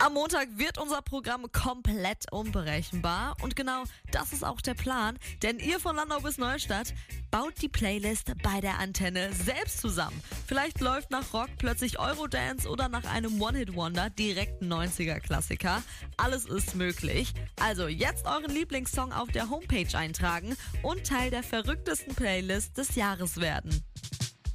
Am Montag wird unser Programm komplett unberechenbar und genau das ist auch der Plan, denn ihr von Landau bis Neustadt baut die Playlist bei der Antenne selbst zusammen. Vielleicht läuft nach Rock plötzlich Eurodance oder nach einem One-Hit-Wonder direkt ein 90er-Klassiker. Alles ist möglich. Also jetzt euren Lieblingssong auf der Homepage eintragen und Teil der verrücktesten Playlist des Jahres werden.